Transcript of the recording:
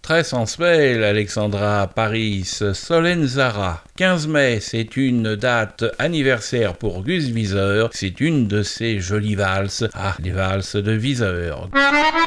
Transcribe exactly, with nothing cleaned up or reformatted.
Très sensuelle, Alexandra Paris, Solenzara. quinze mai, c'est une date anniversaire pour Gus Viseur. C'est une de ses jolies valses. Ah, les valses de Viseur.